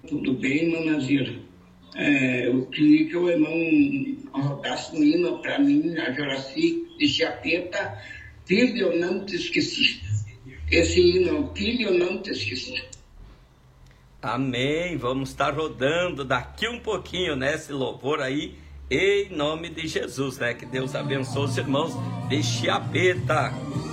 Tudo bem, Mana Zira? Eu queria que o irmão rodasse um hino para mim, a Joraci de Chapeta, Filho, eu não te esqueci. Esse hino, Filho, eu não te esqueci. Amém. Vamos estar rodando daqui um pouquinho, né? Esse louvor aí, em nome de Jesus, né? Que Deus abençoe os irmãos de Chiapeta.